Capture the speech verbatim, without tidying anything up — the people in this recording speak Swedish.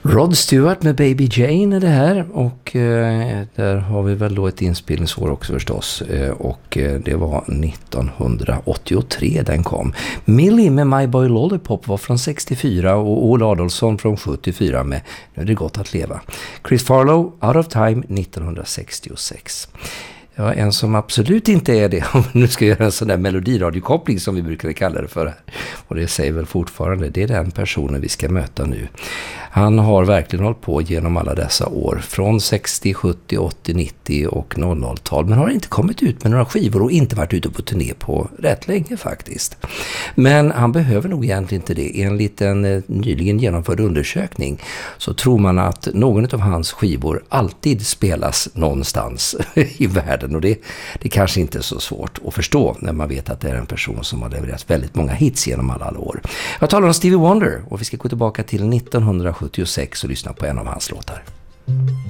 Rod Stewart med Baby Jane är det här, och eh, där har vi väl då ett inspelningsår också förstås, eh, och eh, det var nittonhundraåttiotre den kom. Millie med My Boy Lollipop var från sextiofyra och Ola Adolphson från sjuttiofyra med Nu är det gott att leva. Chris Farlow, Out of Time nittonhundrasextiosex. Ja, en som absolut inte är det, om nu ska göra en sån där melodiradiokoppling som vi brukar kalla det för här. Och det säger väl fortfarande, det är den personen vi ska möta nu. Han har verkligen hållit på genom alla dessa år, från sextio, sjuttio, åttio, nittio och noll noll-tal, men har inte kommit ut med några skivor och inte varit ute på turné på rätt länge faktiskt. Men han behöver nog egentligen inte det. Enligt en eh, nyligen genomförd undersökning så tror man att någon av hans skivor alltid spelas någonstans i världen, och det, det kanske inte är så svårt att förstå när man vet att det är en person som har levererat väldigt många hits genom alla, alla år. Jag talar om Stevie Wonder, och vi ska gå tillbaka till nittonhundrasjuttiosex och lyssna på en av hans låtar.